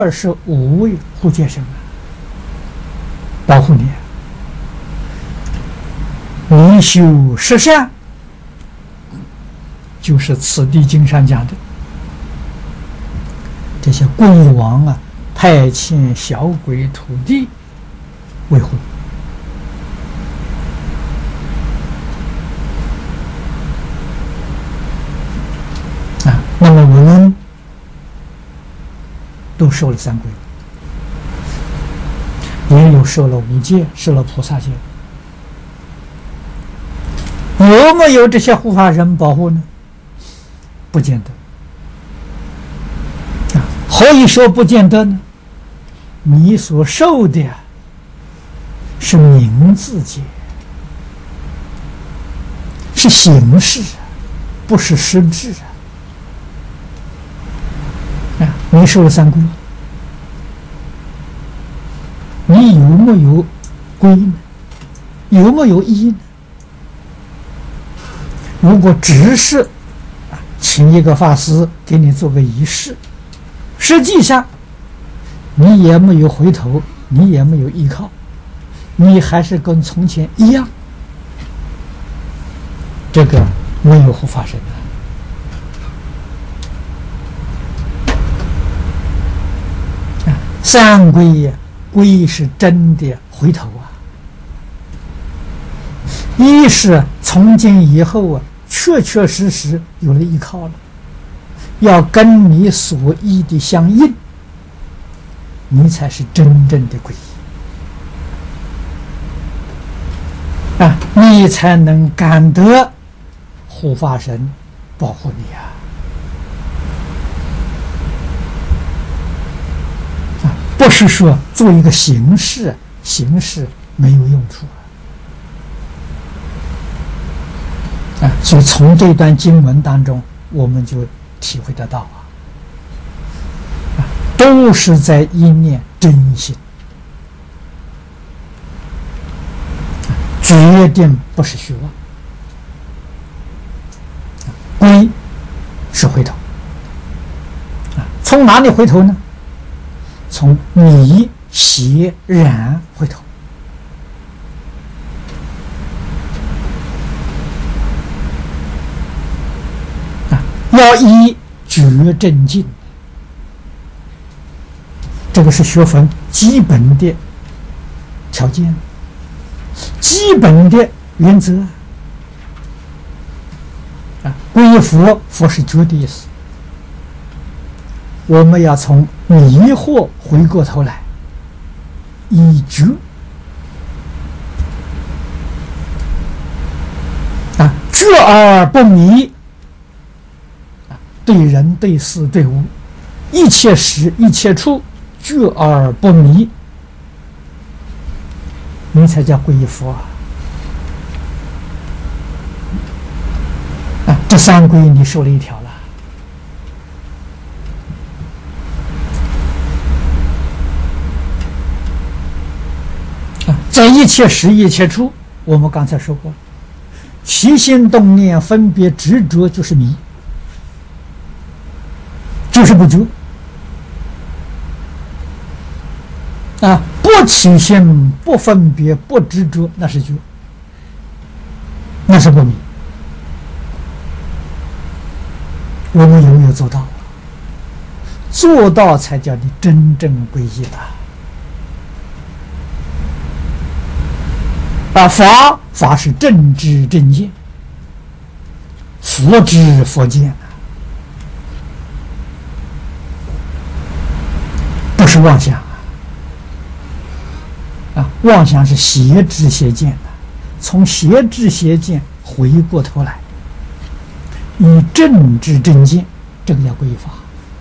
是五位护戒神啊，保护你。你修十善，就是此地经上讲的这些鬼王啊，派遣小鬼土地维护啊。那么我们都受了三规，也有受了五戒，受了菩萨戒。有没有这些护法神保护呢？不见得。何以说不见得呢？你所受的是名字戒，是形式，不是实质啊！你受了三规，你有没有规呢？有没有依呢？如果只是请一个法师给你做个仪式，实际上你也没有回头，你也没有依靠，你还是跟从前一样，这个没有护法神啊！三皈呀，皈是真的回头啊，一是从今以后啊，确确实实有了依靠了，要跟你所依的相应，你才是真正的皈依啊，你才能感得护法神保护你啊！不是说做一个形式，形式没有用处啊！所以从这段经文当中，我们就体会得到都是在一念真心，决定不是虚妄。皈是回头从哪里回头呢？从迷邪染回头要依觉正境，这个是学佛基本的条件，基本的原则皈依佛，佛是觉的意思。我们要从迷惑回过头来，依觉觉而不迷。对人对事对物，一切时一切处，觉而不迷，你才叫皈依佛这三规你受了一条了在一切时一切处，我们刚才说过，起心动念分别执着就是迷，就是不觉不起心不分别不执着，那是觉，那是不迷。我们有没有做到？做到才叫你真正皈依法是正知正见，佛知佛见不是妄想妄想是邪知邪见从邪知邪见回过头来，以正知正见，这个叫皈依法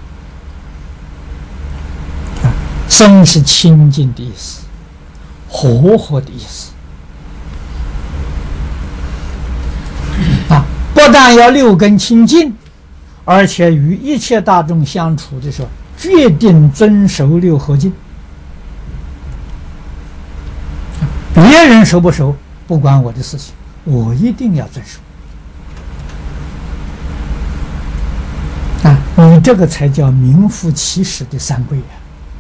身是清净的意思，活活的意思不但要六根清净，而且与一切大众相处的时候决定遵守六合敬。别人守不守不关我的事情，我一定要遵守你这个才叫名副其实的三规